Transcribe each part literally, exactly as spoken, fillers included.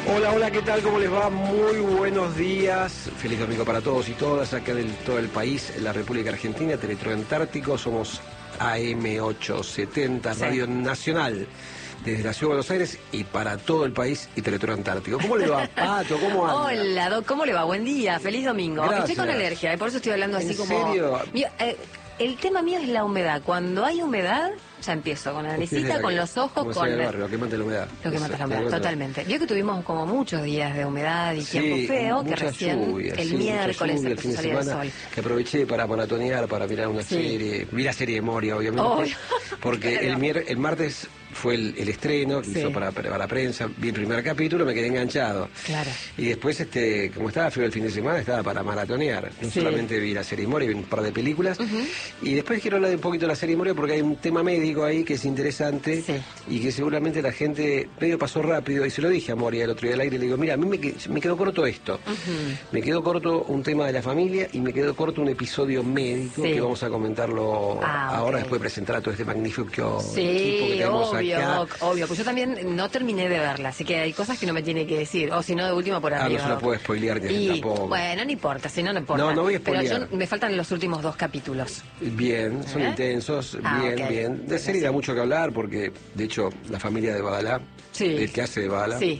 Hola, hola, ¿qué tal? ¿Cómo les va? Muy buenos días. Feliz domingo para todos y todas acá del todo el país, en la República Argentina, Teletro Antártico. Somos A M ochocientos setenta, sí. Radio Nacional, desde la Ciudad de Buenos Aires y para todo el país y Teletro Antártico. ¿Cómo le va, Pato? ¿Cómo anda? Hola, Doc, ¿cómo le va? Buen día, feliz domingo. Gracias. Estoy con alergia, y por eso estoy hablando así ¿En como... serio? Mío, eh, el tema mío es la humedad. Cuando hay humedad, ya empiezo con la naricita, con los ojos, con... El barrio, lo que mata la humedad. Lo que mata la humedad, totalmente. Vio que tuvimos como muchos días de humedad y sí, tiempo feo, que recién lluvia, el sí, miércoles lluvia, el fin de semana, sol. Que aproveché para maratonear, para mirar una sí. serie, vi la serie de Moria, obviamente, oh, porque claro. el, mier el martes fue el, el estreno que sí. hizo para, para la prensa, vi el primer capítulo, me quedé enganchado. Claro. Y después, este, como estaba frío el fin de semana, estaba para maratonear. No sí. solamente vi la serie Moria, vi un par de películas. Uh-huh. Y después quiero hablar de un poquito de la serie Moria porque hay un tema médico ahí que es interesante sí. y que seguramente la gente medio pasó rápido. Y se lo dije a Moria el otro día al aire, le digo, mira, a mí me, me quedó corto esto. Uh-huh. Me quedó corto un tema de la familia y me quedó corto un episodio médico sí. que vamos a comentarlo ah, ahora okay. después de presentar a todo este magnífico sí, equipo que tenemos obvio, acá. Doc, obvio. Pues yo también no terminé de verla, así que hay cosas que no me tiene que decir, o si no, de última por arriba. Ah, no se lo puedo spoilear y, tampoco. Bueno, no importa, si no, no importa. No, no voy a spoilear. Pero yo, me faltan los últimos dos capítulos. Bien, son ¿Eh? intensos, ah, bien, okay. bien. De serie da mucho que hablar porque, de hecho, la familia de Badalá, sí. el que hace de Badalá, sí.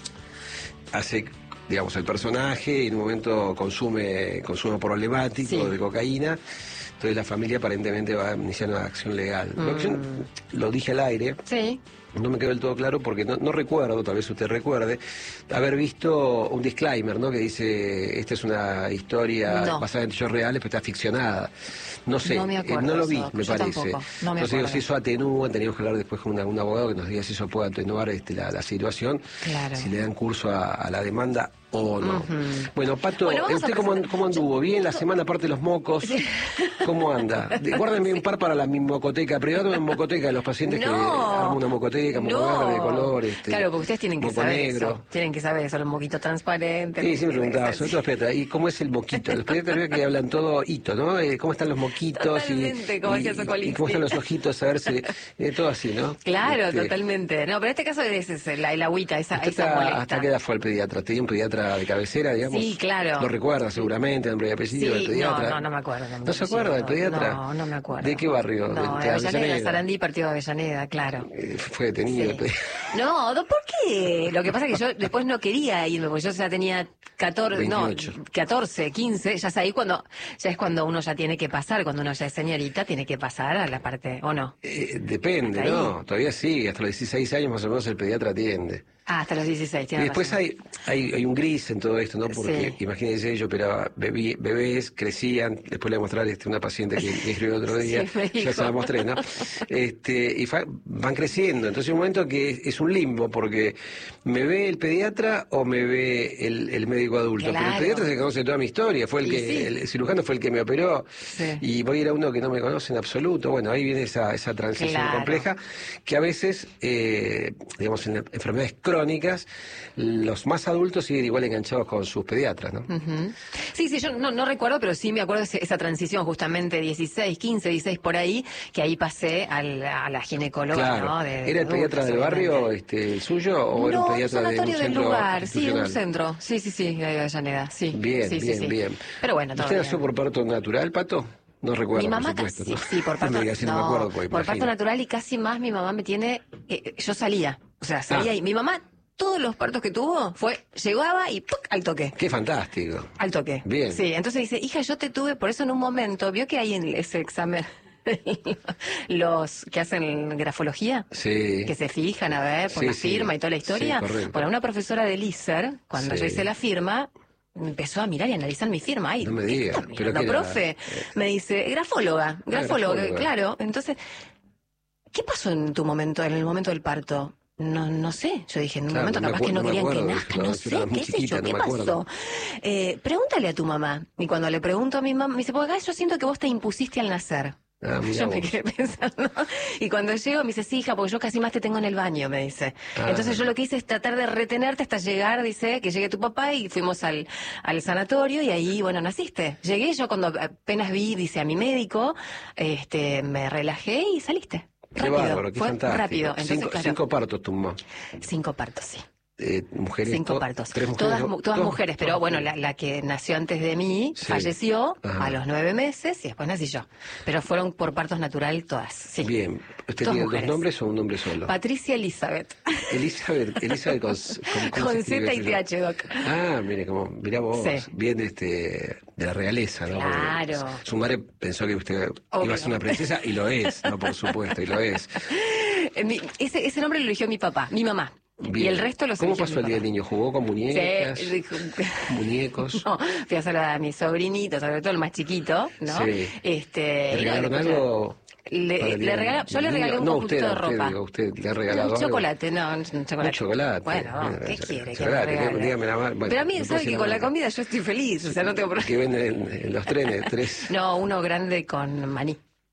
hace, digamos, el personaje y en un momento consume consumo problemático sí. de cocaína. Entonces la familia aparentemente va a iniciar una acción legal. Mm. Lo, yo, lo dije al aire. Sí. No me quedó del todo claro porque no, no recuerdo, tal vez usted recuerde, haber visto un disclaimer, ¿no? Que dice, esta es una historia no. basada en hechos reales, pero está ficcionada. No sé, no, me acuerdo, eh, no lo vi, eso, me parece. No me Entonces, digo, si eso atenúa, teníamos que hablar después con una, un abogado que nos diga si eso puede atenuar este, la, la situación, claro. si le dan curso a, a la demanda o no. Uh-huh. Bueno, Pato, bueno, ¿usted cómo, cómo anduvo? ¿Bien la semana aparte de los mocos? Sí. ¿Cómo anda? Guárdeme un par para la mi mocoteca, privada en mocoteca de los pacientes no. que arman una mocoteca, moco no. verde, de color, este, claro, porque ustedes tienen que saber negro. Eso. Tienen que saber eso, los moquitos transparentes. Sí, sí me preguntaba, sobre todo, espérate, ¿y cómo es el moquito? Los pediatras veo que hablan todo hito, ¿no? Eh, ¿Cómo están los moquitos? Totalmente, y, como y, y, y cómo están los ojitos, a ver si... Eh, todo así, ¿no? Claro, este, totalmente. No, pero en este caso es, es la, el agüita, esa, esa está, molesta. ¿Hasta qué edad fue el pediatra? ¿Tenía un pediatra de cabecera, digamos? Sí, claro. ¿Lo recuerda seguramente, nombre y apellido sí, del pediatra? No, no, no me acuerdo. No, ¿No se acuerda del pediatra? No, no me acuerdo. ¿De qué barrio? No, de, de Avellaneda, Sarandí, partido de Avellaneda, claro. Eh, fue detenido. Sí. No, ¿por qué? Lo que pasa es que yo después no quería irme, porque yo ya tenía catorce, veintiocho. No, catorce, quince, ya es ahí cuando, ya es cuando uno ya tiene que pasar, cuando uno ya es señorita, tiene que pasar a la parte, ¿o no? Eh, depende, ¿no? Todavía sí, hasta los dieciséis años más o menos el pediatra atiende. Ah, hasta los dieciséis, y después hay, hay hay un gris en todo esto, ¿no? Porque sí. imagínense, yo operaba bebé, bebés, crecían, después le voy a mostrar este, una paciente que, que escribió el otro día, sí, ya se la mostré, ¿no? Este, y fa, van creciendo, entonces hay un momento que es, es un limbo, porque me ve el pediatra o me ve el, el médico adulto, claro. Pero el pediatra se conoce toda mi historia, fue el que, sí. el, el cirujano fue el que me operó, sí. Y voy a ir a uno que no me conoce en absoluto, bueno, ahí viene esa, esa transición claro. compleja, que a veces, eh, digamos, en enfermedades crónicas, crónicas, los más adultos siguen igual enganchados con sus pediatras, ¿no? Uh-huh. Sí, sí, yo no, no recuerdo, pero sí me acuerdo de esa transición, justamente dieciséis, quince, dieciséis por ahí, que ahí pasé al, a la ginecóloga, claro. ¿no? De, de ¿Era el pediatra del barrio, este, el suyo, o no, era un pediatra un de un del centro lugar, sí, un centro, sí, sí, sí, de Avellaneda, sí. Bien, sí, bien, sí, sí. bien. Pero bueno, todo ¿Usted bien. nació por parto natural, Pato? No recuerdo, mi mamá por supuesto, casi, ¿no? sí, por parto, no, me no, no, me acuerdo, pues, por parto natural y casi más mi mamá me tiene, eh, yo salía, o sea, salía ah. y mi mamá, todos los partos que tuvo, fue, llegaba y ¡puc! Al toque. Qué fantástico. Al toque. Bien. Sí, entonces dice, hija, yo te tuve, por eso en un momento, vio que hay en ese examen los que hacen grafología, sí. que se fijan a ver por sí, la firma sí. y toda la historia. Sí, bueno, una profesora de Lícer, cuando sí. yo hice la firma, empezó a mirar y analizar mi firma. Ay, no me digas. ¿Pero qué profe? Me dice, grafóloga, grafóloga, ah, claro. Entonces, ¿qué pasó en tu momento, en el momento del parto? No, no sé, yo dije, en un claro, momento capaz no que no, no querían acuerdo, que nazca, no, no sé, qué sé yo, qué no pasó. Eh, pregúntale a tu mamá. Y cuando le pregunto a mi mamá, me dice, porque acá yo siento que vos te impusiste al nacer. Ah, yo vos. me quedé pensando. Y cuando llego me dice, sí, hija, porque yo casi más te tengo en el baño, me dice. Ah. Entonces yo lo que hice es tratar de retenerte hasta llegar, dice, que llegue tu papá y fuimos al, al sanatorio y ahí, bueno, naciste. Llegué, yo cuando apenas vi, dice, a mi médico, este, me relajé y saliste. Qué rápido, bárbaro, qué fue fantástico. Rápido. Entonces, cinco, claro, cinco partos tumbó. Cinco partos, sí. eh, mujeres. Cinco to, partos. Tres mujeres, todas, todas, todas mujeres, pero todas bueno, la, la que nació antes de mí sí. falleció Ajá. a los nueve meses y después nací yo. Pero fueron por partos natural todas. Sí. Bien. ¿Usted tiene dos nombres o un nombre solo? Patricia Elizabeth. Elizabeth, Elizabeth con, con, con Z y T H, Doc. Ah, mire, como, mirá vos, sí. bien este, de la realeza, ¿no? Claro. Porque su madre pensó que usted Obvio. iba a ser una princesa y lo es, ¿no? Por supuesto, y lo es. Ese, ese nombre lo eligió mi papá, mi mamá. Bien. Y el resto lo ¿Cómo pasó el día del niño? ¿Jugó con muñecas? Sí. ¿Muñecos? No, fui a saludar a mi sobrinito, sobre todo el más chiquito, ¿no? Sí. Este, ¿Le regalaron algo? Le, le regala, yo le regalé un no, conjuntito usted, de ropa. Usted, digo, usted le ha regalado un algo. chocolate, no, un chocolate. Un chocolate. Bueno, ¿qué quiere? Chocolate, que me dígame la más. Bueno, Pero a mí, ¿sabe que con la comida yo estoy feliz? O sea, no tengo problema. Que venden en, en los trenes, tres. No, uno grande con maní.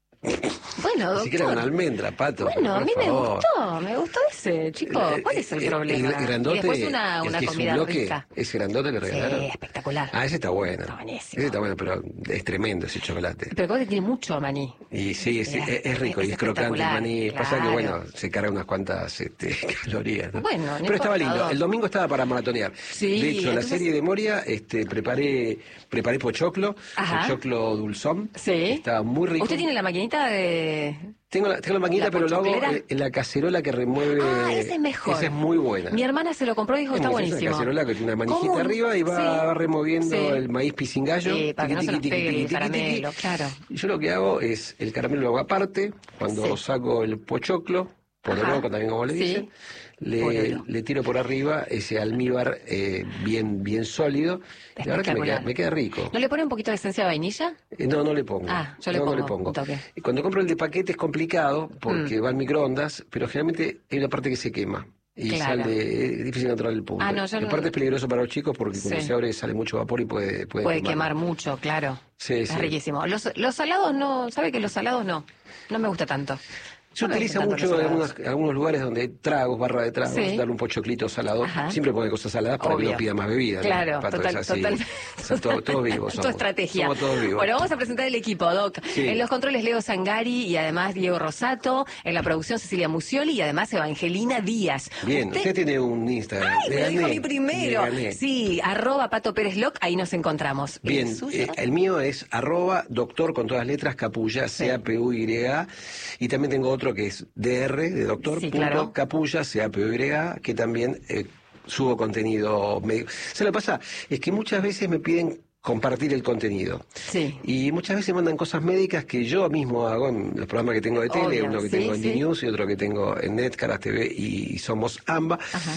Bueno, doctor. Ni siquiera con almendra, Pato. Bueno, a mí favor. me gustó, me gustó ese, chico. ¿Cuál es el, el problema? El grandote, y después una, el una que comida es un bloque, rica. ¿Ese grandote le regalaron? Sí, espectacular. Ah, ese está bueno. Está buenísimo. Ese está bueno, pero es tremendo ese chocolate. Pero creo que tiene mucho maní. Y sí, es, es, es rico es y es crocante el maní. Claro. Pasa que, bueno, se carga unas cuantas este, calorías, ¿no? Bueno, no pero estaba lindo. Dos. El domingo estaba para maratonear. Sí, de hecho, entonces... la serie de Moria, este, preparé, preparé pochoclo, Ajá. pochoclo dulzón. Sí. Estaba muy rico. ¿Usted tiene la maquinita de...? Tengo la, tengo la maquinita, pero lo hago en la cacerola que remueve. Ah, ese es mejor. Esa es muy buena. Mi hermana se lo compró y dijo, es está muy, buenísimo. Es una cacerola que tiene una manijita ¿Cómo? arriba y va, sí. va removiendo sí. el maíz pisingallo. Sí, para que no se nos pegue el caramelo, claro. Y yo lo que hago es, el caramelo lo hago aparte, cuando sí. saco el pochoclo, pororoco también como le dicen, sí. le, le tiro por arriba ese almíbar eh, bien bien sólido. Y la verdad que me queda, me queda rico. ¿No le pone un poquito de esencia de vainilla? Eh, no, no le pongo. Ah, yo le no, pongo. No le pongo. Un y cuando compro el de paquete es complicado porque mm. va al microondas, pero generalmente hay una parte que se quema. Y claro. sale, es difícil encontrar el punto. Ah, no, yo aparte no... es peligroso para los chicos porque cuando sí. se abre sale mucho vapor y puede Puede, puede quemar mucho, claro. Sí, es sí. riquísimo. Los, los salados no, ¿sabe que los salados no? No me gusta tanto. Se no utiliza mucho en algunos, algunos lugares donde hay tragos, barra de tragos, sí. darle un pochoclito salado. Ajá. Siempre pone cosas saladas para Obvio. que no pida más bebida. Claro, ¿no? total, es así. total. O sea, todo, todos vivos somos. Tu estrategia. Somos todos vivos. Bueno, vamos a presentar el equipo, Doc. Sí. En los controles Leo Sangari y además Diego Rosato. En la producción Cecilia Musioli y además Evangelina Díaz. Bien, usted, usted tiene un Instagram. ¡Ay, me lo dijo mi primero! Sí, arroba Pato Pérez Loc, ahí nos encontramos. Bien, ¿El, eh, el mío es arroba doctor con todas letras Capulla, C A P U Y A. Y también tengo otro que es D R de doctor, sí, punto, claro. Capulla, C A P U Y A, que también eh, subo contenido medio. ¿Se lo pasa? Es que muchas veces me piden compartir el contenido. Sí. Y muchas veces mandan cosas médicas que yo mismo hago en los programas que tengo de tele, Obvio, uno que sí, tengo en sí. D-News y otro que tengo en Net, Caras T V y Somos AMBA. Ajá.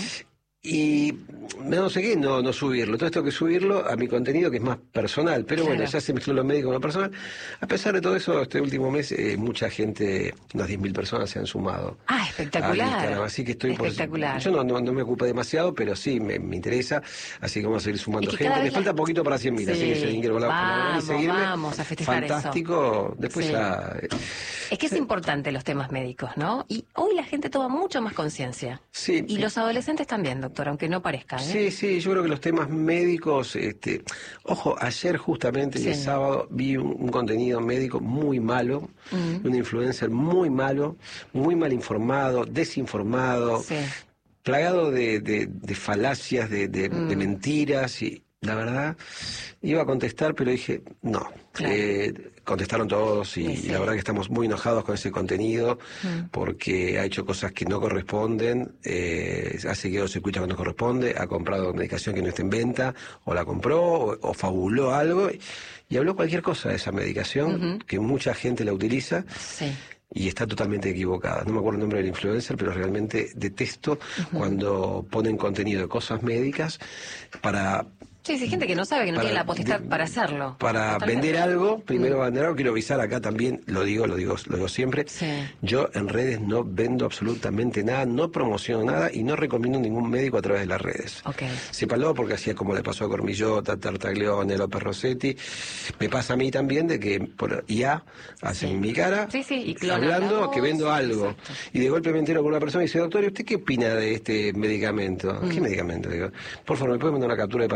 Y no sé qué, no, no subirlo. Todo esto que subirlo a mi contenido que es más personal. Pero claro. bueno, ya se mezcló lo médico con lo personal. A pesar de todo eso, este último mes, eh, mucha gente, unas diez mil personas se han sumado. Ah, espectacular. Así que estoy espectacular. Por, yo no, no, no me ocupo demasiado, pero sí me, me interesa. Así que vamos a seguir sumando gente. Me falta la... poquito para cien mil. Sí. Así que si alguien quiere volar vamos, y seguirme, vamos a festejar fantástico. Eso. Después sí. ya. Es que es importante los temas médicos, ¿no? Y hoy la gente toma mucho más conciencia. Sí. Y los adolescentes también, doctor, aunque no parezca. ¿eh? Sí, sí, yo creo que los temas médicos, este, ojo, ayer justamente, sí. el sábado, vi un, un contenido médico muy malo, uh-huh. un influencer muy malo, muy mal informado, desinformado, sí. plagado de, de, de falacias, de, de, uh-huh. de mentiras y... La verdad, iba a contestar, pero dije, no. Claro. Eh, contestaron todos y, sí, sí. la verdad que estamos muy enojados con ese contenido mm. porque ha hecho cosas que no corresponden, eh, ha seguido circuitos que no corresponde, ha comprado medicación que no está en venta, o la compró, o, o fabuló algo, y, y habló cualquier cosa de esa medicación, uh-huh. que mucha gente la utiliza. Sí. Y está totalmente equivocada. No me acuerdo el nombre del influencer, pero realmente detesto uh-huh. cuando ponen contenido de cosas médicas para... Sí, sí, gente que no sabe, que no para, tiene la potestad de, para hacerlo. Para Totalmente. vender algo, primero mm. vender algo, quiero avisar acá también, lo digo, lo digo, lo digo siempre. Sí. Yo en redes no vendo absolutamente nada, no promociono nada y no recomiendo ningún médico a través de las redes. Okay. Sépalo porque así es como le pasó a Cormillota, Tartaglione, López Rossetti. Me pasa a mí también de que por I A hacen sí. mi cara, sí, sí. Y hablando que vendo algo. Exacto. Y de golpe me entero con una persona y dice, doctor, ¿y usted qué opina de este medicamento? Mm. ¿Qué medicamento? Digo, por favor, ¿me puede mandar una captura de pantalla y tengo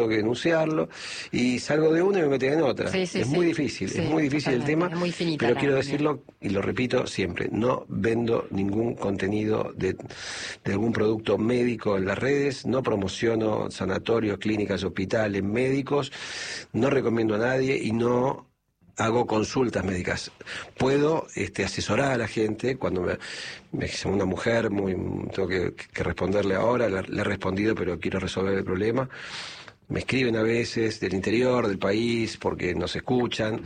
que denunciarlo, y salgo de una y me meten en otra. Sí, sí, es sí. muy difícil, Sí, es muy difícil el tema, es muy finita pero la quiero línea. decirlo, y lo repito siempre, no vendo ningún contenido de, de algún producto médico en las redes, no promociono sanatorios, clínicas, hospitales, médicos, no recomiendo a nadie y no hago consultas médicas. Puedo este, asesorar a la gente cuando me, me dice una mujer, muy, tengo que, que responderle ahora, le, le he respondido, pero quiero resolver el problema. Me escriben a veces del interior del país porque nos escuchan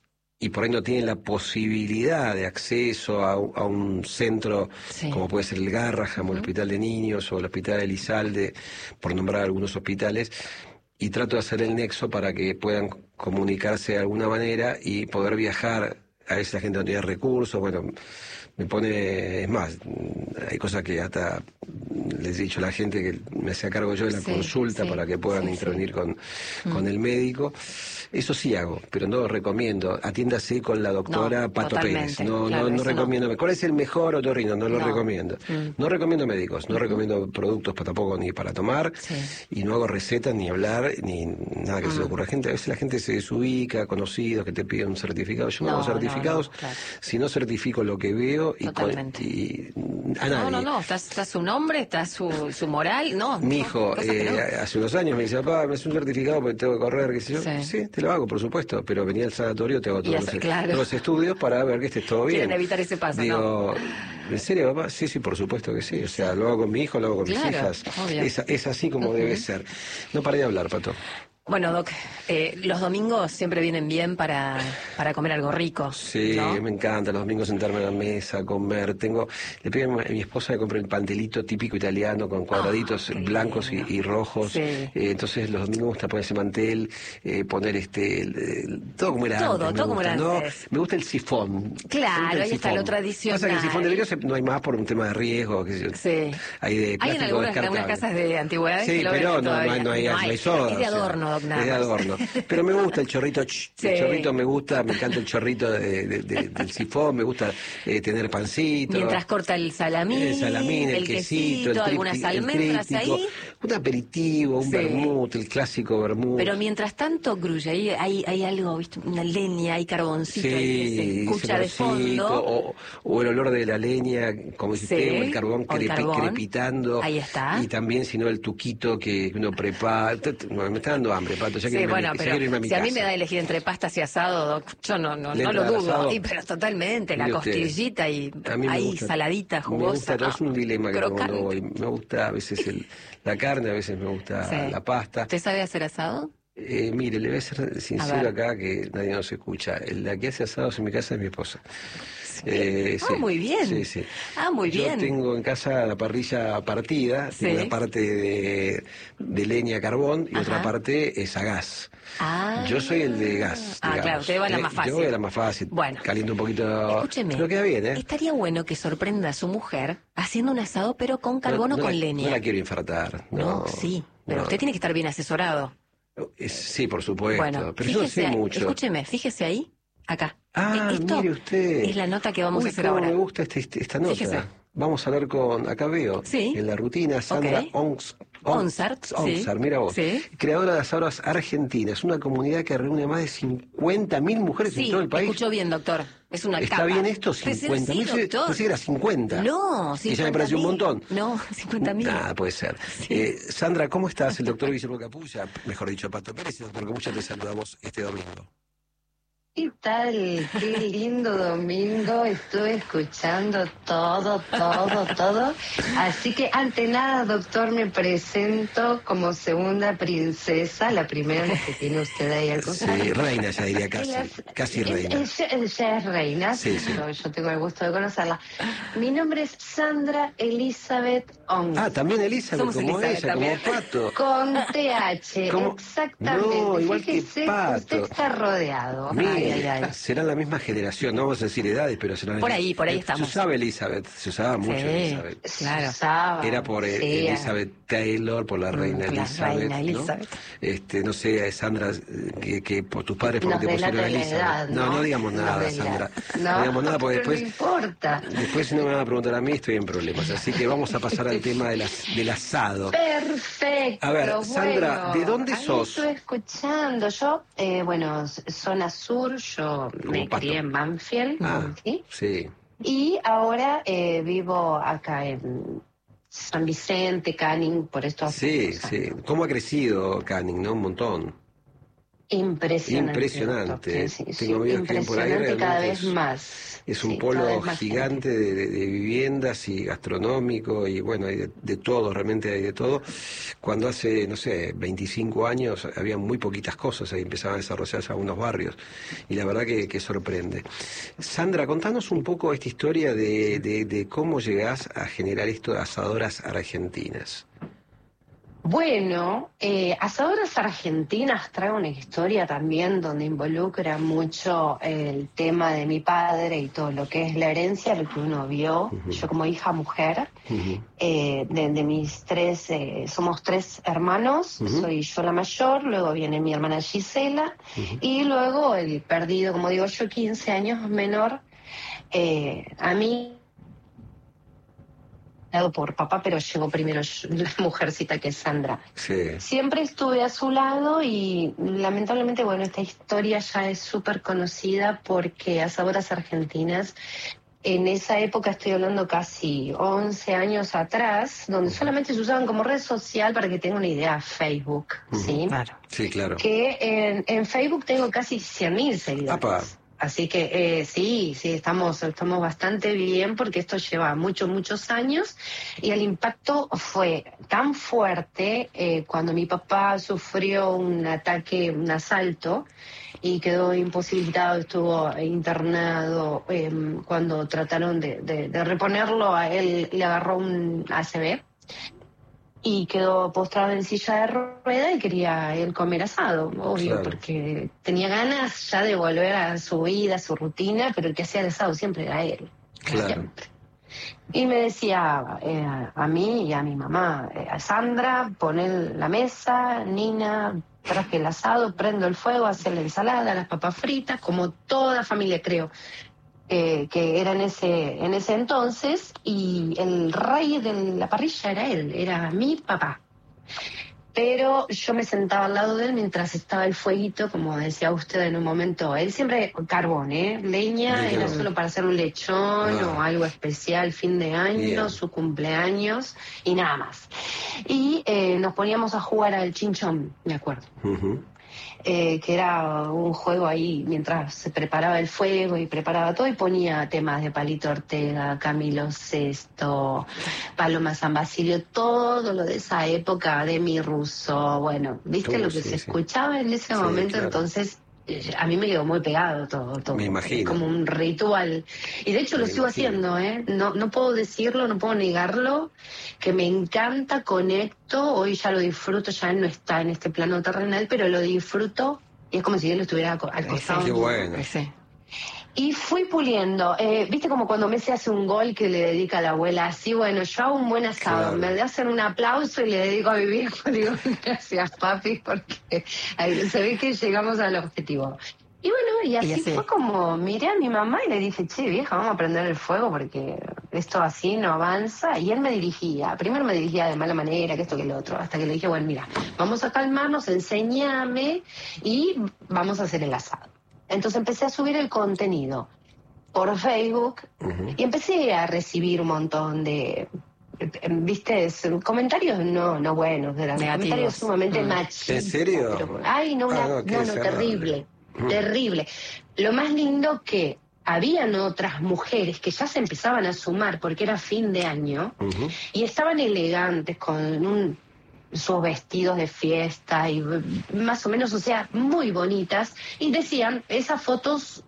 y por ahí no tienen la posibilidad de acceso a, a un centro sí. como puede ser el Garraham, uh-huh. o el Hospital de Niños o el Hospital Elizalde, por nombrar algunos hospitales. Y trato de hacer el nexo para que puedan comunicarse de alguna manera y poder viajar. A veces la gente no tiene recursos, bueno, me pone, es más, hay cosas que hasta les he dicho a la gente que me hacía cargo yo de la sí, consulta sí, para que puedan sí, intervenir sí. Con, mm. con el médico. Eso sí hago, pero no lo recomiendo. Atiéndase con la doctora no, Pato Pérez. No, claro, no, no recomiendo. No. ¿Cuál es el mejor otorrino? No lo no. recomiendo. Mm. No recomiendo médicos, no uh-huh. recomiendo productos para, tampoco ni para tomar, sí. y no hago recetas, ni hablar, ni nada que mm. se le ocurra. Gente, a veces la gente se desubica, conocidos que te piden un certificado. Yo no, no hago certificados, no, no, claro. si no certifico lo que veo y, con, y a nadie. No, no, no, está, está su nombre, está su, su moral, no. Mi hijo, eh, no. hace unos años me dice, papá, me hace un certificado porque tengo que correr, qué sé yo. Sí, sí te lo hago, por supuesto, pero venía al sanatorio, te hago todos, hace, los, claro. todos los estudios para ver que esté todo bien. Quieren evitar ese paso, Digo, ¿no? ¿En serio, papá? Sí, sí, por supuesto que sí. O sea, lo hago con mi hijo, lo hago con claro, mis hijas. Es, es así como uh-huh. debe ser. No paré de hablar, Pato. Bueno, Doc, eh, los domingos siempre vienen bien para, para comer algo rico. Sí, ¿no? Me encanta los domingos sentarme a la mesa, comer. Tengo, le pido a mi esposa que compre el pastelito típico italiano con cuadraditos oh, blancos y, y rojos. Sí. Eh, entonces los domingos me gusta poner ese mantel, eh, poner este, el, el, todo como era todo, antes. Todo, como era ¿no? antes. Me gusta el sifón. Claro, ahí sifón. Está lo tradicional. Pasa que el sifón de vidrio no hay más por un tema de riesgo. Que se, sí. Hay de plástico hay en algunas, algunas casas de antigüedades. Sí, que lo pero no, no, hay, no, hay, no, no hay soda. Es de adorno, Doc, nada Es de adorno. Pero me gusta el chorrito, ch, sí. el chorrito me gusta, me encanta el chorrito de, de, de, del sifón, me gusta eh, tener pancito. Mientras corta el salamín, el, salamín, el, el quesito, quesito, el algunas almendras ahí. Un aperitivo, un sí. vermut, el clásico vermut. Pero mientras tanto, Grulla, ahí hay, hay algo, ¿viste? Una leña, hay carboncito sí, ahí que se escucha de fondo. O, o el olor de la leña, como dice sí, usted, o el carbón, o el crepe, carbón crepitando. Ahí está. Y también, si no, el tuquito que uno prepara. Me está dando hambre, Pato, ya sí, que bueno, me, pero ya irme a mi si casa. a mí me da a elegir entre pastas y asado, Doc, yo no, no, no lo dudo. Y, pero totalmente, la costillita y ahí gusta, saladita, jugosa. Me gusta, no, es un dilema que crocante. tengo hoy. Me gusta a veces el, la carne, a veces me gusta sí. la pasta. ¿Usted sabe hacer asado? Eh, mire, le voy a ser sincero acá que nadie nos escucha. La que hace asados en mi casa es mi esposa. Sí. Eh, ah, sí. muy bien. Sí, sí. Ah, muy Yo bien. Yo tengo en casa la parrilla partida, sí. tengo una parte de, de leña carbón y Ajá. otra parte es a gas. Ah. Yo soy el de gas. Ah, digamos. Claro, usted va a la más fácil. Yo voy a la más fácil. Bueno. Caliento un poquito. Escúcheme. Pero queda bien, ¿eh? Estaría bueno que sorprenda a su mujer haciendo un asado, pero con carbón no, o no con la, leña. No la quiero infartar. No, no sí. Pero no. usted tiene que estar bien asesorado. Sí, por supuesto. Bueno, pero yo no sé mucho. Escúcheme, fíjese ahí, acá. Ah, Esto mire usted. Es la nota que vamos Uy, a hacer cómo ahora. Me gusta este, este, esta nota. Fíjese. Vamos a hablar con, acá veo, sí. en la rutina, Sandra okay. Ons, Onsart, Onsart, sí. mira vos, sí. creadora de asados argentinas, una comunidad que reúne a más de cincuenta mil mujeres sí, en todo el país. Escuchó bien, doctor. Es una ¿Está capa. bien esto? cincuenta mil. Sí, Pensé que era cincuenta. No, cincuenta. Que ya me pareció un montón. No, cincuenta mil. Nada, puede ser. Sí. Eh, Sandra, ¿cómo estás? El doctor Guillermo Capulla, mejor dicho, Pato Pérez, y el doctor Capulla, te saludamos este domingo. ¿Qué tal? Qué lindo domingo. Estuve escuchando todo, todo, todo. Así que, ante nada, doctor, me presento como segunda princesa, la primera que tiene usted ahí al costado. Sí, reina, ya diría casi. Casi reina. Es, es, ya es reina, sí, sí. Yo, yo tengo el gusto de conocerla. Mi nombre es Sandra Elizabeth Ong. Ah, también Elizabeth, Somos como Elizabeth, ella, también. Como Pato. Con T H, ¿Cómo? Exactamente. No, igual Fíjese, que Pato. Usted está rodeado. Mira, ay, ay, ay. Serán la misma generación, no vamos a decir edades, pero serán... Por ahí, por ahí estamos. Se usaba Elizabeth, se usaba mucho sí, Elizabeth. Claro. Usaba, Era por sí. Elizabeth Taylor, por la reina la Elizabeth. Reina ¿no? Elizabeth. Este, no sé, Sandra, que, que por tus padres porque te pusieron Elizabeth. Edad, ¿no? no, no digamos nada, no Sandra. No, no digamos nada porque pero después... no importa. Después si no me van a preguntar a mí, estoy en problemas. Así que vamos a pasar al el tema de las, del asado. Perfecto. A ver, Sandra, bueno, ¿de dónde ahí sos? Estoy escuchando. Yo, eh, bueno, zona sur, yo Como me Pato. crié en Banfield. Ah, ¿sí? sí. Y ahora eh, vivo acá en San Vicente, Canning, por esto. Sí, sí. ¿Cómo ha crecido Canning, no? Un montón. Impresionante. Impresionante. Sí, sí, Tengo amigos que viven por ahí, impresionante cada realmente vez es, más. es un Sí, cada polo vez más gigante de, de- de viviendas y gastronómico y bueno, hay de, de todo, realmente hay de todo. Cuando hace, no sé, veinticinco años había muy poquitas cosas, ahí empezaban a desarrollarse algunos barrios y la verdad que, que sorprende. Sandra, contanos un poco esta historia de, de, de cómo llegás a generar esto de asadoras argentinas. Bueno, eh, Asadoras Argentinas trae una historia también donde involucra mucho el tema de mi padre y todo lo que es la herencia, lo que uno vio. Uh-huh. Yo como hija mujer, Uh-huh. eh, de, de mis tres, eh, somos tres hermanos, Uh-huh. soy yo la mayor, luego viene mi hermana Gisela, Uh-huh. y luego el perdido, como digo yo, quince años menor, eh, a mí por papá, pero llegó primero la mujercita que es Sandra. Sí. Siempre estuve a su lado y lamentablemente, bueno, esta historia ya es súper conocida porque Asadoras Argentinas, en esa época, estoy hablando casi once años atrás, donde solamente se usaban como red social, para que tengan una idea, Facebook, Uh-huh. ¿sí? Claro. Sí, claro. Que en, en Facebook tengo casi cien mil seguidores. Apa. Así que eh, sí, sí, estamos, estamos bastante bien porque esto lleva muchos, muchos años y el impacto fue tan fuerte eh, cuando mi papá sufrió un ataque, un asalto y quedó imposibilitado, estuvo internado. Eh, cuando trataron de, de, de reponerlo, a él le agarró un A C V. Y quedó postrado en silla de rueda y quería él comer asado, obvio, Claro. porque tenía ganas ya de volver a su vida, a su rutina, pero el que hacía el asado siempre era él. Claro. Siempre. Y me decía eh, a mí y a mi mamá, eh, a Sandra, poner la mesa, Nina, traje el asado, prendo el fuego, hacer la ensalada, las papas fritas, como toda familia creo. Eh, que era en ese, en ese entonces, y el rey de la parrilla era él, era mi papá. Pero yo me sentaba al lado de él mientras estaba el fueguito, como decía usted en un momento. Él siempre carbón, ¿eh? Leña, Bien. era solo para hacer un lechón Ah. o algo especial, fin de año, Bien. su cumpleaños y nada más. Y eh, nos poníamos a jugar al chinchón, me acuerdo. Uh-huh. Eh, que era un juego ahí mientras se preparaba el fuego y preparaba todo y ponía temas de Palito Ortega, Camilo Sesto, Paloma San Basilio, todo lo de esa época, de mi ruso, bueno, viste Todo, lo que sí, se sí. escuchaba en ese Sí, momento, claro. entonces eh, a mí me quedó muy pegado todo, todo. Me imagino. Como un ritual. Y de hecho Me lo sigo imagino. haciendo, ¿eh? No, no puedo decirlo, no puedo negarlo, que me encanta, conecto, hoy ya lo disfruto, ya no está en este plano terrenal, pero lo disfruto y es como si él estuviera al co- al costado. Qué bueno. Sí. Y fui puliendo, eh, viste como cuando Messi hace un gol que le dedica a la abuela, así bueno, yo hago un buen asado, Claro. me le hacen un aplauso y le dedico a mi viejo, digo, gracias papi, porque ahí se ve que llegamos al objetivo. Y bueno, y así, Y así. fue como miré a mi mamá y le dije, che vieja, vamos a prender el fuego porque esto así no avanza. Y él me dirigía, primero me dirigía de mala manera, que esto que lo otro, hasta que le dije, bueno, mira, vamos a calmarnos, enséñame y vamos a hacer el asado. Entonces empecé a subir el contenido por Facebook Uh-huh. y empecé a recibir un montón de, eh, viste, comentarios no no buenos, eran Negativos. comentarios sumamente Mm. machistas. ¿En serio? pero- ay, no, una- Ah, no, qué no, no, desagradable. terrible, Mm. terrible. Lo más lindo que habían otras mujeres que ya se empezaban a sumar porque era fin de año Uh-huh. y estaban elegantes con un sus vestidos de fiesta y más o menos, o sea, muy bonitas, y decían, esas fotos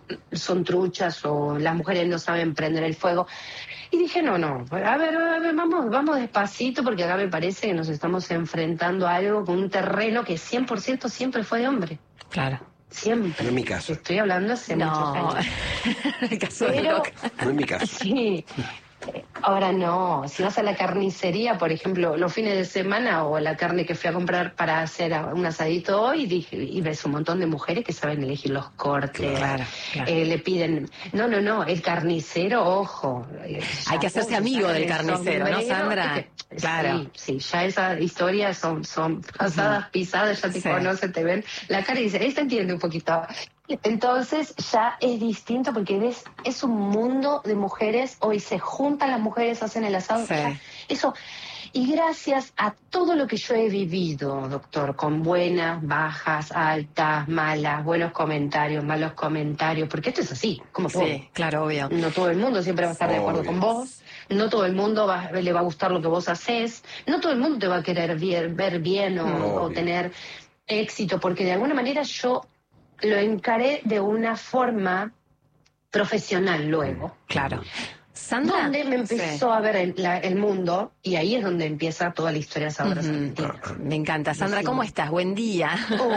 son truchas o las mujeres no saben prender el fuego. Y dije, no, no, a ver, a ver, vamos, vamos despacito porque acá me parece que nos estamos enfrentando a algo con un terreno que cien por ciento siempre fue de hombre. Claro. Siempre. No en mi caso. Estoy hablando hace muchos No. años. El caso de Pero- Loca. No en mi caso. Sí. Ahora no, si vas a la carnicería, por ejemplo, los fines de semana o la carne que fui a comprar para hacer un asadito hoy, dije, y ves un montón de mujeres que saben elegir los cortes, claro, claro. Eh, le piden, no, no, no, el carnicero, ojo. Hay que hacerse amigo del carnicero, ¿no, Sandra? Que, claro. Sí, sí, ya esas historias son, son pasadas, uh-huh. pisadas, ya te sí. conocen, te ven la cara y dicen, ahí se entiende un poquito. Entonces ya es distinto porque ves, es un mundo de mujeres, hoy se juntan las mujeres, hacen el asado, sí. ya, eso. Y gracias a todo lo que yo he vivido, doctor, con buenas, bajas, altas, malas, buenos comentarios, malos comentarios, porque esto es así, como todo. Sí, claro, obvio. No todo el mundo siempre va a estar de acuerdo obvio. con vos, no todo el mundo va, le va a gustar lo que vos haces, no todo el mundo te va a querer ver, ver bien o, o tener éxito, porque de alguna manera yo lo encaré de una forma profesional luego. Claro. Sandra, donde me empezó sí. a ver el, la, el mundo, y ahí es donde empieza toda la historia sabrosa. Uh-huh. Me encanta. Sandra, ¿cómo estás? Buen día.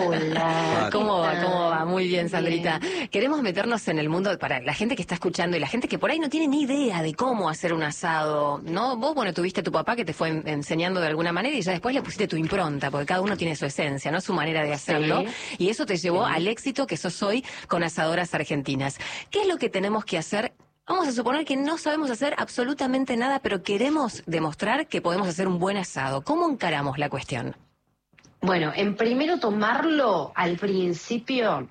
Hola. ¿Cómo va? ¿Cómo va? Muy bien, Sandrita. Bien. Queremos meternos en el mundo para la gente que está escuchando y la gente que por ahí no tiene ni idea de cómo hacer un asado, ¿no? Vos, bueno, tuviste a tu papá que te fue enseñando de alguna manera y ya después le pusiste tu impronta, porque cada uno tiene su esencia, ¿no? Su manera de hacerlo. Sí. Y eso te llevó sí. al éxito que sos hoy con Asadoras Argentinas. ¿Qué es lo que tenemos que hacer? Vamos a suponer que no sabemos hacer absolutamente nada, pero queremos demostrar que podemos hacer un buen asado. ¿Cómo encaramos la cuestión? Bueno, en primero tomarlo al principio,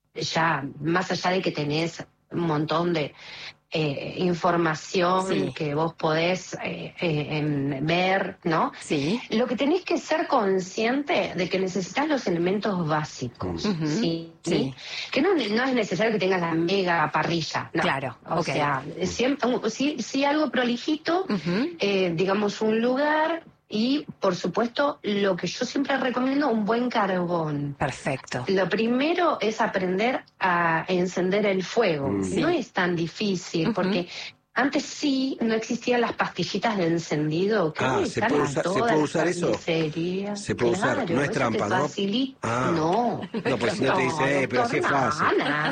ya más allá de que tenés un montón de eh, información sí. que vos podés eh, eh, ver, ¿no? Sí. Lo que tenés que ser consciente de que necesitas los elementos básicos, uh-huh. ¿sí? ¿sí? Que no, no es necesario que tengas la mega parrilla, no. Claro, o okay. sea, siempre, sí, sí algo prolijito, uh-huh. eh, digamos un lugar. Y, por supuesto, lo que yo siempre recomiendo, un buen carbón. Perfecto. Lo primero es aprender a encender el fuego. Mm. Sí. No es tan difícil, uh-huh. porque antes sí no existían las pastillitas de encendido. Que ah, ¿se puede, usar, ¿se puede usar eso? Se puede claro, usar, no es trampa, ¿no? Ah. No. No, pues si no te dice, eh, pero así es fácil.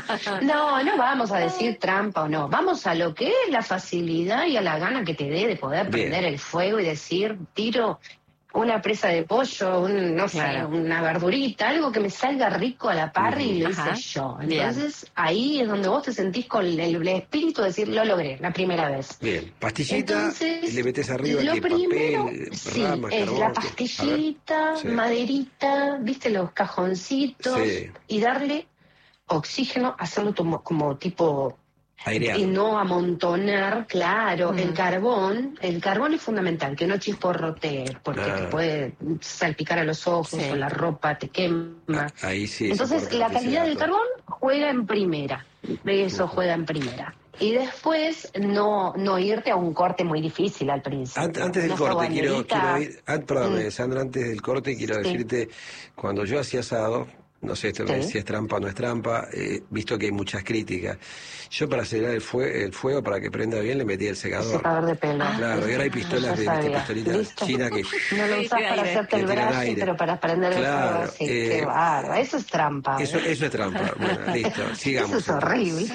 No, no vamos a decir trampa o no. Vamos a lo que es la facilidad y a la gana que te dé de poder Bien. prender el fuego y decir, tiro una presa de pollo, un, no claro. sé, una verdurita, algo que me salga rico a la parrilla y lo hice Ajá. yo. Entonces, Bien. ahí es donde vos te sentís con el, el espíritu de decir, lo logré, la primera vez. Bien, pastillita, Entonces, le metes arriba lo aquí primero, papel, sí, rama, es carbón, la pastillita, sí. maderita, viste los cajoncitos, sí. y darle oxígeno, hacerlo como, como tipo... Aireado. Y no amontonar, claro, mm. el carbón, el carbón es fundamental, que no chisporrotee, porque ah. te puede salpicar a los ojos sí. o la ropa te quema. Ah, ahí sí. Entonces la calidad del carbón juega en primera, eso uh-huh. juega en primera. Y después no no irte a un corte muy difícil al principio. Antes, antes del corte, quiero, quiero ir, ah, perdón, mm. Sandra, antes del corte quiero sí. decirte, cuando yo hacía asado, no sé esto, sí. si es trampa o no es trampa, eh, visto que hay muchas críticas. Yo para acelerar el, fue, el fuego, para que prenda bien, le metía el secador. El secador de pelo. Claro, y ahora hay pistolas de, de pistolitas chinas que... No lo usás para hacerte el brazo, pero para prender claro, el fuego, sí, eh, qué bárbaro. Eso es trampa. Eso, eso es trampa. Bueno, listo, sigamos. Eso es horrible.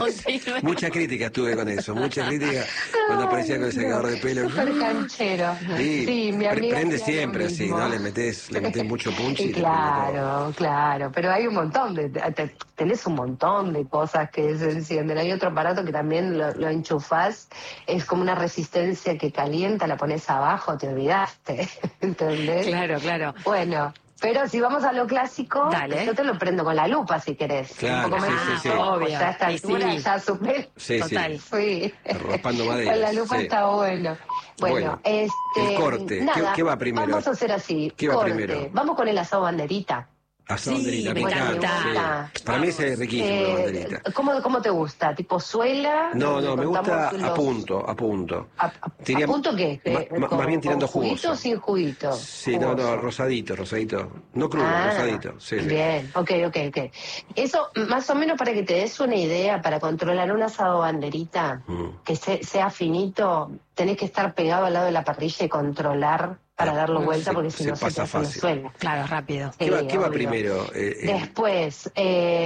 Muchas críticas tuve con eso, muchas críticas cuando aparecía con el secador de pelo. Súper canchero. Sí, sí, mi amiga prende siempre así, ¿no? Le metés, le metés mucho punch y claro, claro, pero hay un montón de... Tenés un montón de cosas que se encienden. Hay otro aparato que también lo, lo enchufás, es como una resistencia que calienta, la pones abajo, te olvidaste, ¿entendés? Claro, claro. Bueno, pero si vamos a lo clásico, Dale. yo te lo prendo con la lupa si querés. Claro, un poco sí, más sí, sí. obvio. Ya a esta altura, sí. ya supe. Sí, Total. Sí. Raspando madera. Con la lupa sí. está bueno. Bueno, bueno este... el corte, nada, ¿Qué, ¿qué va primero? Vamos a hacer así, ¿Qué va corte. primero? Vamos con el asado banderita. Asado sí, banderita, me encanta. Sí. Para mí ese es riquísimo, eh, la banderita. ¿cómo, ¿Cómo te gusta? ¿Tipo suela? No, no, me gusta los... a punto, a punto. ¿A, a, Tiría... ¿A punto qué? Ma, ¿Con, más bien tirando con juguito jugoso. o sin juguito? Sí, jugoso. no, no, rosadito, rosadito. No crudo, ah, rosadito. Sí, bien, sí. ok, ok, ok. Eso, más o menos para que te des una idea, para controlar un asado banderita, mm. que se, sea finito, tenés que estar pegado al lado de la parrilla y controlar para darlo vuelta, se, porque si no se, pasa se te suena. Claro, rápido. ¿Qué, sí, va, ¿qué va obvio. primero? Eh, Después, eh,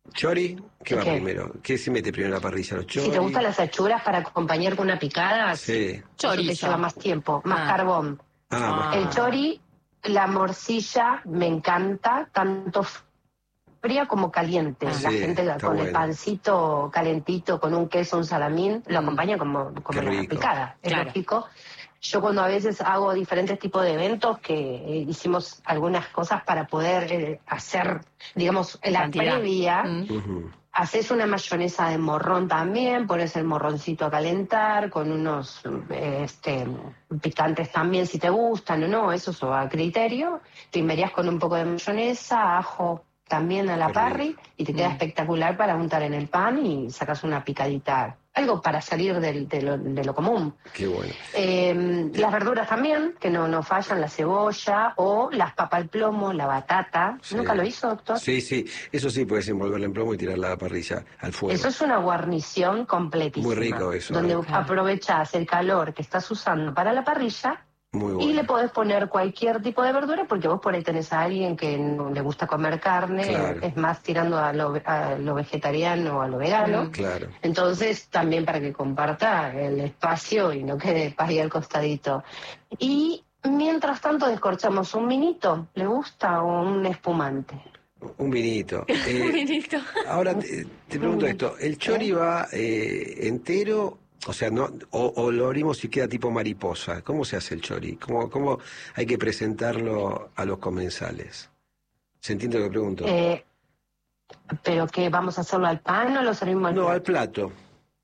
¿Chori? ¿Qué va ¿Qué? primero? ¿Qué se mete primero en la parrilla? ¿Los chori? Si te gustan las achuras para acompañar con una picada, sí. Chorizo. Te lleva más tiempo, más ah. carbón. Ah, el chori, la morcilla, me encanta, tanto fría como caliente. Ah, la sí, gente con bueno. el pancito calentito, con un queso, un salamín, lo acompaña como, como la picada. Es claro. lógico. Yo cuando a veces hago diferentes tipos de eventos, que eh, hicimos algunas cosas para poder eh, hacer, digamos, en la Cantidad. previa, mm. uh-huh. haces una mayonesa de morrón también, pones el morroncito a calentar, con unos eh, este, picantes también si te gustan o no, eso es a criterio. Primerías con un poco de mayonesa, ajo también a la Qué parry, bien. y te queda mm. espectacular para untar en el pan y sacas una picadita. Algo para salir del, de, lo, de lo común. Qué bueno. Eh, las verduras también, que no, no fallan, la cebolla o las papas al plomo, la batata. Sí. ¿Nunca lo hizo, doctor? Sí, sí. Eso sí, puedes envolverla en plomo y tirarla a la parrilla, al fuego. Eso es una guarnición completísima. Muy rico eso. Donde ¿no? aprovechás el calor que estás usando para la parrilla. Muy bueno. Y le podés poner cualquier tipo de verdura, porque vos por ahí tenés a alguien que no le gusta comer carne, claro. es más tirando a lo, a lo vegetariano o a lo vegano. Claro. Entonces, también para que comparta el espacio y no quede ahí al costadito. Y mientras tanto descorchamos un vinito, ¿le gusta? O un espumante. Un vinito. Eh, un vinito. Ahora te, te pregunto esto, ¿el chori ¿Eh? va eh, entero? O sea, no, o, o lo abrimos y queda tipo mariposa. ¿Cómo se hace el chori? ¿Cómo, cómo hay que presentarlo a los comensales? ¿Se entiende lo que pregunto? Eh, ¿Pero qué? ¿Vamos a hacerlo al pan o lo servimos al no, plato? No, al plato.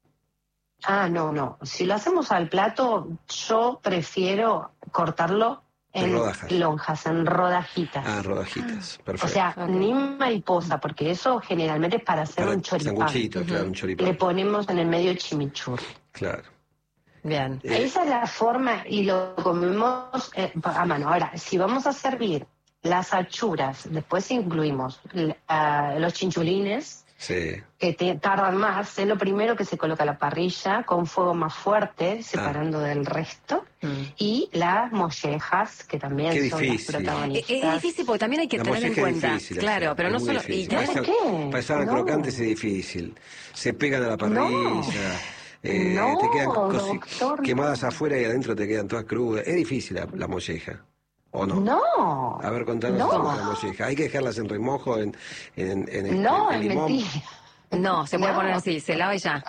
Ah, no, no. Si lo hacemos al plato, yo prefiero cortarlo en, en rodajas. lonjas, en rodajitas. Ah, rodajitas. Perfecto. O sea, okay. ni mariposa, porque eso generalmente es para hacer para un choripán. Sanguchito, uh-huh. claro, un choripán. Le ponemos en el medio chimichurri. Claro. Bien. Eh. Esa es la forma y lo comemos eh, a mano. Ahora, si vamos a servir las achuras, después incluimos uh, los chinchulines, sí. que te tardan más. Es lo primero que se coloca a la parrilla con fuego más fuerte, separando ah. del resto. Mm. Y las mollejas, que también Qué son difícil. las protagonistas. Es, es difícil porque también hay que la tener en cuenta. Difícil, claro, pero no solo. Y ¿Por qué? Para estar no. crocantes es difícil. Se pegan a la parrilla. No. Eh, no, te quedan doctor, quemadas no. afuera y adentro te quedan todas crudas. Es difícil la, la molleja. ¿O no? No. A ver, contanos no. cómo es la molleja. Hay que dejarlas en remojo, en, en, en, en no, en limón. Mentira. No, se puede no. poner así, se lava y ya.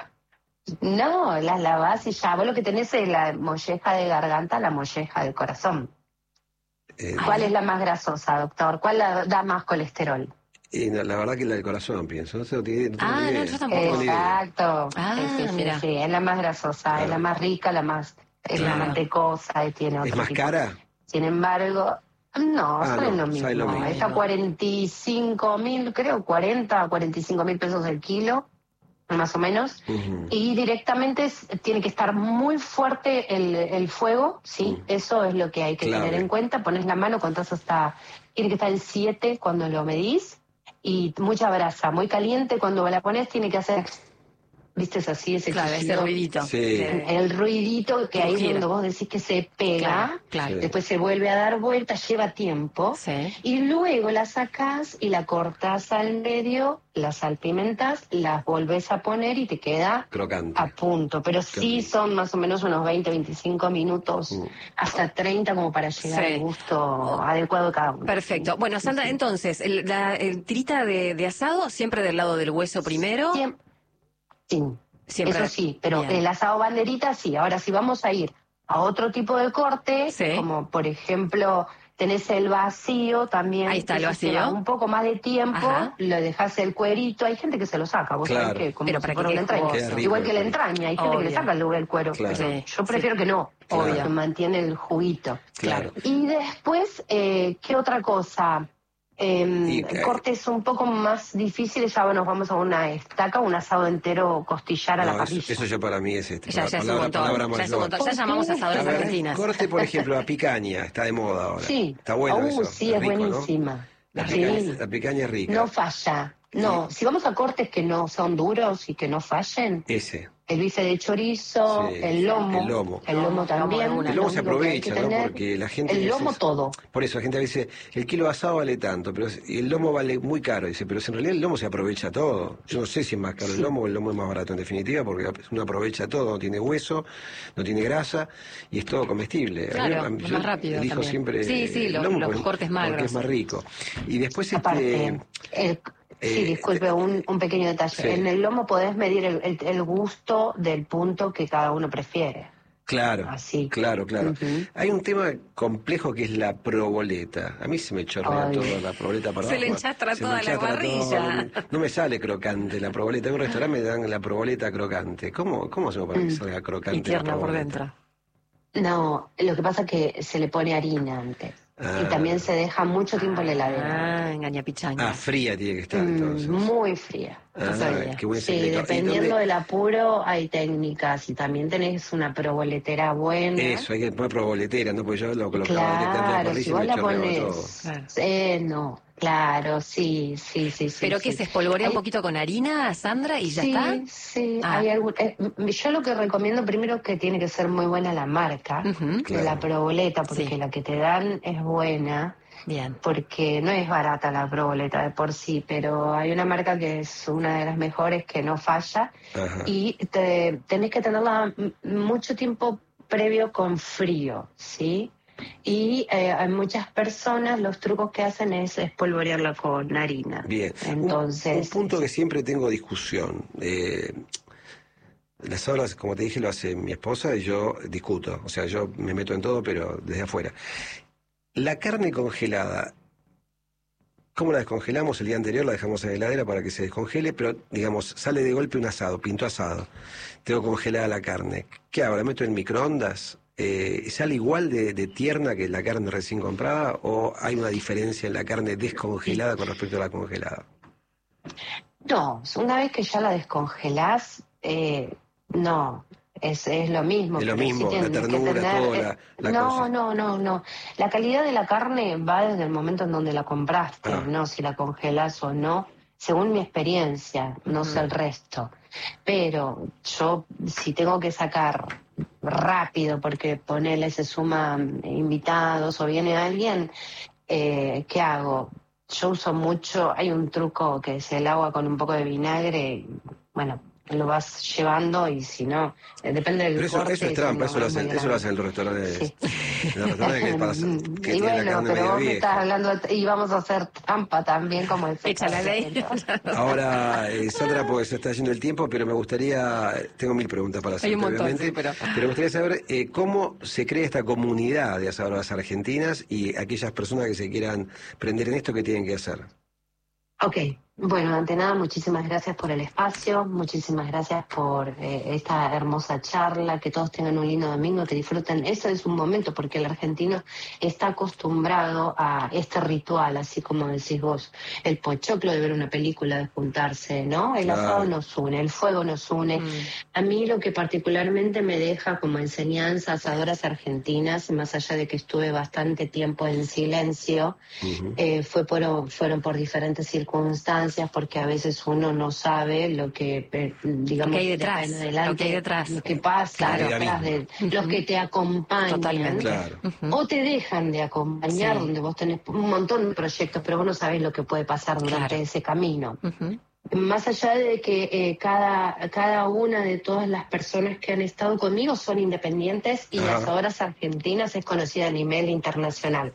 No, las lavás y ya. Vos lo que tenés es la molleja de garganta, la molleja del corazón. Eh, ¿Cuál es la más grasosa, doctor? ¿Cuál la da más colesterol? Y no, la verdad que la del corazón, pienso. No sé, no tiene, no ah, idea. no, yo tampoco. Exacto. Ah, sí, sí, mira. Sí, es la más grasosa, claro. es la más rica, la más es claro. la mantecosa y tiene otro ¿Es más tipo. cara? Sin embargo, no, ah, son no, lo mismo. lo mismo. Está cuarenta y cinco mil, creo, cuarenta, cuarenta y cinco mil pesos el kilo, más o menos. Uh-huh. Y directamente es, tiene que estar muy fuerte el, el fuego, ¿sí? Uh-huh. Eso es lo que hay que claro. tener en cuenta. Pones la mano, contás hasta, tiene que estar en siete cuando lo medís. Y mucha brasa, muy caliente, cuando la pones tiene que hacer, viste, es así, ese claro, ese ruidito. Sí. El ruidito que ahí es cuando vos decís que se pega, claro, claro. después se vuelve a dar vuelta, lleva tiempo, sí. y luego la sacás y la cortás al medio, la salpimentás, las volvés a poner y te queda crocante. A punto. Pero Crocante. Sí son más o menos unos veinte, veinticinco minutos, uh. hasta treinta como para llegar sí. al gusto oh. adecuado de cada uno. Perfecto. Bueno, Sandra, sí. entonces, el, la el tirita de, de asado, siempre del lado del hueso primero. Siempre. Sí, Siempre. Eso sí, pero Bien. el asado banderita sí. Ahora, si vamos a ir a otro tipo de corte, sí. como por ejemplo tenés el vacío también. Ahí está el vacío. Un poco más de tiempo, Ajá. lo dejás el cuerito. Hay gente que se lo saca, vos claro. sabés que como pero si para fuera que una entraña. Igual que la entraña, hay gente Obvio. que le saca el, el cuero. Claro. Sí. Yo prefiero sí. que no, claro. obvio, que mantiene el juguito. Claro. Y después, eh, ¿qué otra cosa? Eh, y, eh, cortes un poco más difíciles, ya nos vamos a una estaca, un asado entero costillar a no, la parrilla. Eso, eso ya para mí es este. Ya, ya, palabra, es un montón, palabra ya, es un montón. Ya llamamos asadoras ver, argentinas. Corte, por ejemplo, la picaña, está de moda ahora. Sí. Está bueno uh, eso. Sí, es, rico, buenísima. ¿no? La, sí. picaña, la picaña es rica. No falla. No, si vamos a cortes que no son duros y que no fallen. Ese. El bife de chorizo, sí, el lomo. El lomo. El lomo también. El lomo se aprovecha, ¿no? Porque la gente... El lomo dice, todo. Por eso la gente dice, el kilo asado vale tanto, pero el lomo vale muy caro. Dice, pero en realidad el lomo se aprovecha todo. Yo no sé si es más caro sí. el lomo o el lomo es más barato en definitiva, porque uno aprovecha todo, no tiene hueso, no tiene grasa y es todo comestible. Claro, a mí, más rápido elijo también. siempre sí, sí, el los, lomo los porque, cortes magros. Porque es más rico. Y después Aparte, este... El... Sí, Eh, disculpe, un, un pequeño detalle. Sí. En el lomo podés medir el, el, el gusto del punto que cada uno prefiere. Claro, Así. claro, claro. Uh-huh. Hay un tema complejo que es la proboleta. A mí se me chorrea Ay. toda la proboleta para se abajo. Le enchastra se toda me enchastra la barrilla. Todo. No me sale crocante la proboleta. En un restaurante me dan la proboleta crocante. ¿Cómo, cómo hacemos para que salga crocante y tierna la por proboleta? dentro. No, lo que pasa es que se le pone harina antes. Ah. Y también se deja mucho tiempo en la heladera. Ah, engaña pichaña. Ah, fría tiene que estar entonces. Mm, muy fría. Ah, qué buen sí, secreto. dependiendo del apuro hay técnicas. Si también tenés una proboletera buena. Eso, hay que poner proboletera, ¿no? Porque yo lo colocaba claro, directamente en la parrilla si y vos me la chorreaba pones, todo. Claro. Eh, no, claro, sí, sí, sí. sí ¿Pero sí. que se espolvorea hay... un poquito con harina, Sandra, y ya sí, está? Sí, sí. Ah. Hay algún... eh, yo lo que recomiendo primero es que tiene que ser muy buena la marca uh-huh, de claro. la proboleta, porque sí. la que te dan es buena. Bien. Porque no es barata la proboleta de por sí, pero hay una marca que es una de las mejores que no falla. Ajá. Y te, tenés que tenerla mucho tiempo previo con frío, ¿sí? Y eh, hay muchas personas, los trucos que hacen es espolvorearla con harina. Bien. Entonces, un, un punto que siempre tengo discusión. Eh, las horas, como te dije, lo hace mi esposa y yo discuto. O sea, yo me meto en todo, pero desde afuera. La carne congelada, ¿cómo la descongelamos? El día anterior la dejamos en la heladera para que se descongele, pero, digamos, sale de golpe un asado, pinto asado. Tengo congelada la carne. ¿Qué hago? ¿La meto en microondas? Eh, ¿Sale igual de, de tierna que la carne recién comprada o hay una diferencia en la carne descongelada con respecto a la congelada? No, una vez que ya la descongelás, eh, no... Es, es lo mismo. Es lo mismo, sí la ternura, tener, toda la, la no, cosa. No, no, no. La calidad de la carne va desde el momento en donde la compraste, ah. no si la congelas o no, según mi experiencia, no uh-huh. sé el resto. Pero yo, si tengo que sacar rápido, porque ponele, se suman invitados o viene alguien, eh, ¿qué hago? Yo uso mucho, hay un truco que es el agua con un poco de vinagre, bueno, lo vas llevando y si no, eh, depende del Pero eso, corte. Eso es trampa, no, eso, lo hacen, eso lo hacen los restaurantes. Sí. Los restaurantes que, pasa, que y bueno, la carne pero medio vos me vieja. estás hablando y vamos a hacer trampa también como el Echa la ley. Ahora, eh, Sandra, porque se está yendo el tiempo, pero me gustaría, tengo mil preguntas para hacer, obviamente, sí, pero... pero me gustaría saber eh, cómo se crea esta comunidad de asadoras argentinas y aquellas personas que se quieran prender en esto, ¿qué tienen que hacer? Ok, bueno, ante nada, muchísimas gracias por el espacio, muchísimas gracias por eh, esta hermosa charla, que todos tengan un lindo domingo, que disfruten. Eso es un momento, porque el argentino está acostumbrado a este ritual, así como decís vos, el pochoclo de ver una película, de juntarse, ¿no? El claro. asado nos une, el fuego nos une. Mm. A mí lo que particularmente me deja como enseñanza asadoras argentinas, más allá de que estuve bastante tiempo en silencio, uh-huh. eh, fue por, fueron por diferentes circunstancias, porque a veces uno no sabe lo que, digamos, lo que hay detrás, adelante, lo que hay detrás, lo que pasa, claro, detrás de uh-huh. los que te acompañan, totalmente, claro. uh-huh. o te dejan de acompañar, sí. donde vos tenés un montón de proyectos, pero vos no sabés lo que puede pasar durante claro. ese camino. Uh-huh. Más allá de que eh, cada, cada una de todas las personas que han estado conmigo son independientes y las asadoras argentinas es conocida a nivel internacional.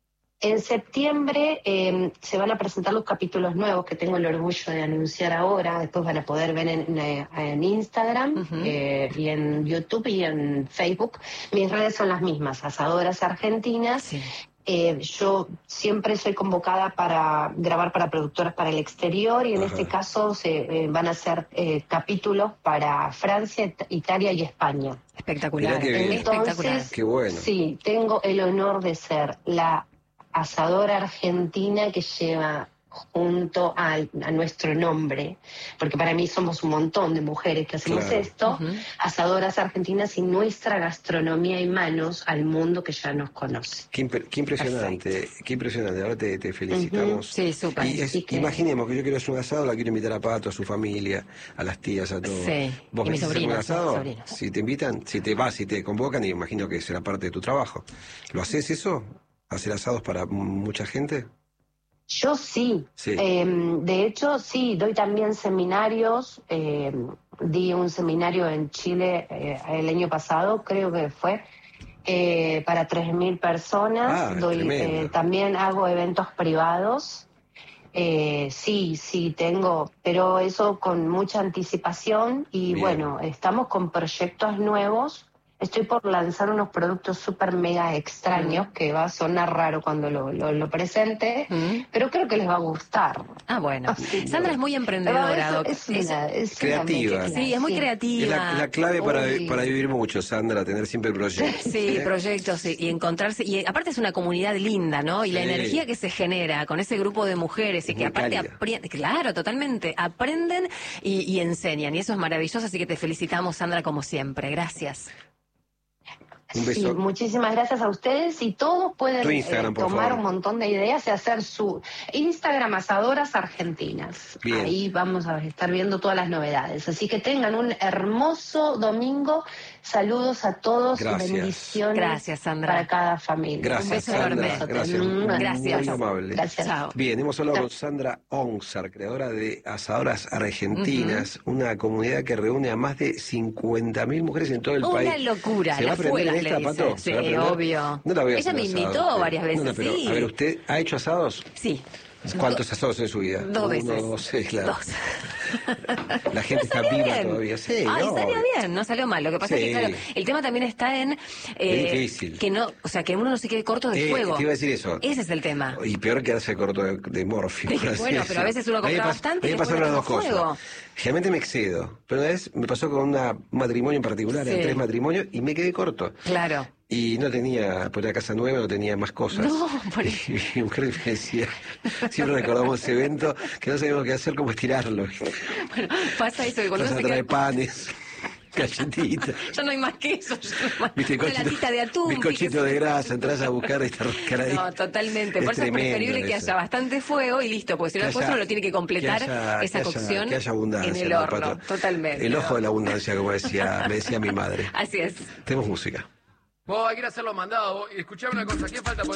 En septiembre eh, se van a presentar los capítulos nuevos que tengo el orgullo de anunciar ahora. Después van a poder ver en, en Instagram uh-huh. eh, y en YouTube y en Facebook. Mis redes son las mismas, Asadoras Argentinas. Sí. Eh, yo siempre soy convocada para grabar para productoras para el exterior y en Ajá. este caso se eh, van a ser eh, capítulos para Francia, Italia y España. Espectacular. Qué Entonces, Espectacular. Qué bueno. Sí, tengo el honor de ser la asadora argentina que lleva junto a, a nuestro nombre, porque para mí somos un montón de mujeres que hacemos claro. esto, uh-huh. Asadoras Argentinas y nuestra gastronomía y manos al mundo que ya nos conoce. Qué, imp- qué impresionante, Perfecto. qué impresionante, ahora te, te felicitamos. Uh-huh. Sí, súper. Y es, que... Imaginemos que yo quiero hacer un asado, la quiero invitar a Pato, a su familia, a las tías, a todos. Sí, ¿Vos y mis sobrinos, un asado? sobrinos. Si te invitan, si te vas, si te convocan, y imagino que será parte de tu trabajo. ¿Lo haces eso? ¿Hacer asados para mucha gente? Yo sí. sí. Eh, de hecho, sí, doy también seminarios. Eh, di un seminario en Chile eh, el año pasado, creo que fue, eh, para tres mil personas. Ah, doy, eh, también hago eventos privados. Eh, sí, sí, tengo, pero eso con mucha anticipación. Y Bien. bueno, estamos con proyectos nuevos. Estoy por lanzar unos productos súper mega extraños, mm. que va a sonar raro cuando lo, lo, lo presente, mm. pero creo que les va a gustar. Ah, bueno. Así, Sandra es muy emprendedora. Es, es, una, es creativa. Una sí, es muy sí. creativa. Es la, la clave para, para vivir mucho, Sandra, tener siempre proyectos. Sí, ¿eh? proyectos sí, y encontrarse. Y aparte es una comunidad linda, ¿no? Y sí. la energía que se genera con ese grupo de mujeres y es que aparte aprenden, claro, totalmente, aprenden y, y enseñan. Y eso es maravilloso, así que te felicitamos, Sandra, como siempre. Gracias. Un beso. Sí, muchísimas gracias a ustedes y todos pueden Instagram, eh, tomar favor. un montón de ideas y hacer su Instagram Asadoras Argentinas. Bien. Ahí vamos a estar viendo todas las novedades. Así que tengan un hermoso domingo. Saludos a todos gracias. y bendiciones gracias, Sandra. para cada familia. Gracias, un beso Sandra. enorme. Gracias. Mm, gracias. Muy amable. Gracias. Chao. Bien, hemos hablado con Sandra Onsar, creadora de Asadoras Argentinas, uh-huh. una comunidad que reúne a más de cincuenta mil mujeres en todo el una país. Una locura. ¿Se va a aprender esta, Pato? Sí, obvio. No la voy a Ella me invitó asado, varias veces, no, no, pero, sí. A ver, ¿usted ha hecho asados? Sí. ¿Cuántos asados en su vida? Dos veces. Uno, dos, sí, claro. Dos. La gente está viva bien. todavía. Sí, Ay, no. salió bien, no salió mal. Lo que pasa sí. es que, claro, el tema también está en... Eh, es difícil. Que no, o sea, que uno no se quede corto de eh, fuego. Te iba a decir eso. Ese es el tema. Y peor quedarse corto de, de morfio. Sí, bueno, pero a veces uno compra bastante y me pasaron las dos cosas. Fuego. Generalmente me excedo. Pero una vez me pasó con una, un matrimonio en particular, sí. en tres matrimonios, y me quedé corto. Claro. Y no tenía, por la casa nueva, no tenía más cosas. No, por y mi mujer me decía, siempre recordamos ese evento, que no sabíamos qué hacer, cómo estirarlo. Bueno, pasa eso, que cuando Vas uno a se traer queda... panes, galletitas. Ya no hay más queso, ya no hay más... ¿Viste, una latita de atún. Bizcochito de grasa, entras a buscar esta roscaradita. No, totalmente. Por eso es preferible que haya bastante fuego y listo, porque si no después uno lo tiene que completar que haya, esa que cocción haya, que haya abundancia, en el ¿no, horno. Pato? Totalmente. El ojo de la abundancia, como decía, me decía mi madre. Así es. Tenemos música. Vos hay que ir a hacer los mandados. Escuchame una cosa, ¿qué falta por